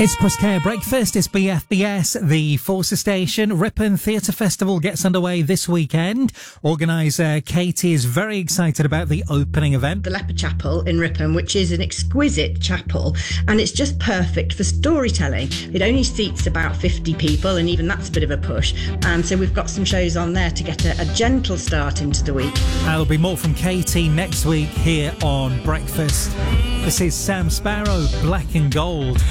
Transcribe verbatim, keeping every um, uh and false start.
It's Prescare Breakfast, it's B F B S, the Forces Station. Ripon Theatre Festival gets underway this weekend. Organiser Katie is very excited about the opening event. The Leper Chapel in Ripon, which is an exquisite chapel, and it's just perfect for storytelling. It only seats about fifty people, and even that's a bit of a push. And so we've got some shows on there to get a, a gentle start into the week. There'll be more from Katie next week here on Breakfast. This is Sam Sparrow, Black and Gold.